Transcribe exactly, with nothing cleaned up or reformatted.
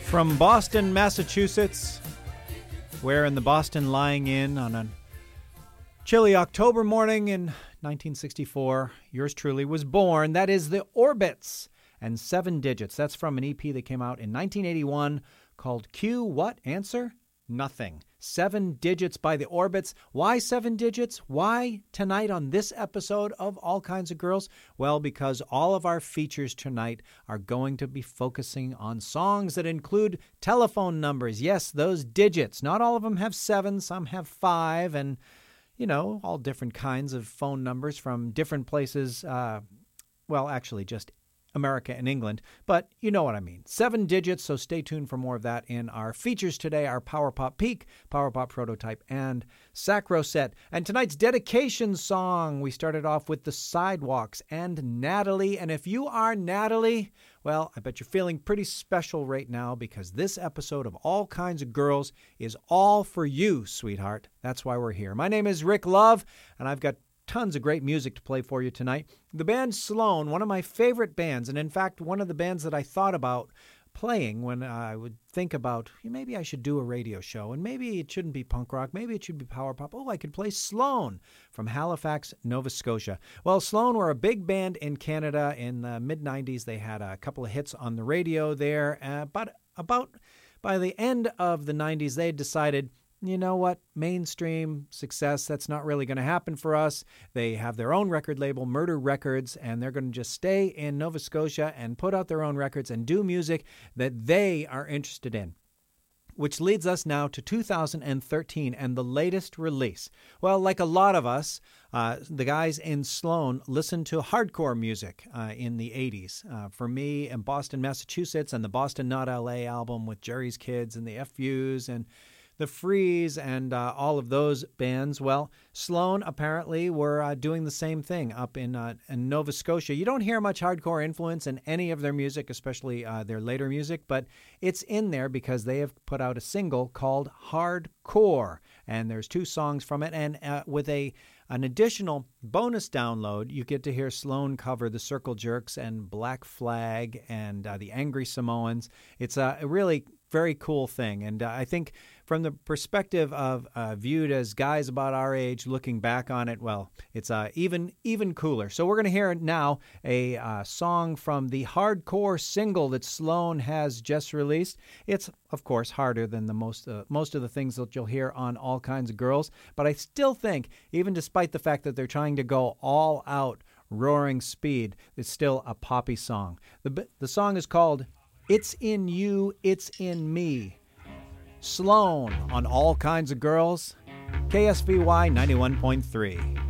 From Boston, Massachusetts, where in the Boston Lying Inn on a chilly October morning in nineteen sixty-four, yours truly was born. That is the Orbits and Seven Digits. That's from an E P that came out in nineteen eighty-one called Q What? Answer? Nothing. Seven Digits by the Orbits. Why seven digits? Why tonight on this episode of All Kinds of Girls? Well, because all of our features tonight are going to be focusing on songs that include telephone numbers. Yes, those digits. Not all of them have seven. Some have five. And, you know, all different kinds of phone numbers from different places. Uh, well, actually, just America and England, but you know what I mean. Seven digits, so stay tuned for more of that in our features today, our Power Pop Peak, Power Pop Prototype, and Sacro Set. And tonight's dedication song, we started off with The Sidewalks and Natalie. And if you are Natalie, well, I bet you're feeling pretty special right now because this episode of All Kinds of Girls is all for you, sweetheart. That's why we're here. My name is Rick Love, and I've got tons of great music to play for you tonight. The band Sloan, one of my favorite bands, and in fact, one of the bands that I thought about playing when I would think about, maybe I should do a radio show, and maybe it shouldn't be punk rock, maybe it should be power pop. Oh, I could play Sloan from Halifax, Nova Scotia. Well, Sloan were a big band in Canada in the mid nineties. They had a couple of hits on the radio there, uh, but about by the end of the nineties, they decided, you know what, mainstream success, that's not really going to happen for us. They have their own record label, Murder Records, and they're going to just stay in Nova Scotia and put out their own records and do music that they are interested in. Which leads us now to two thousand thirteen and the latest release. Well, like a lot of us, uh, the guys in Sloan listened to hardcore music uh, in the eighties. Uh, for me, in Boston, Massachusetts, and the Boston Not L A album with Jerry's Kids and the F U's and the Freeze and uh, all of those bands. Well, Sloan apparently were uh, doing the same thing up in, uh, in Nova Scotia. You don't hear much hardcore influence in any of their music, especially uh, their later music, but it's in there because they have put out a single called Hardcore, and there's two songs from it, and uh, with a an additional bonus download, you get to hear Sloan cover the Circle Jerks and Black Flag and uh, the Angry Samoans. It's a really very cool thing, and uh, I think from the perspective of uh, viewed as guys about our age looking back on it, well, it's uh, even even cooler. So we're going to hear now a uh, song from the hardcore single that Sloan has just released. It's, of course, harder than the most uh, most of the things that you'll hear on All Kinds of Girls, but I still think, even despite the fact that they're trying to go all out, roaring speed, it's still a poppy song. The, the song is called It's in You, It's in Me. Sloan on All Kinds of Girls, K S V Y ninety-one point three.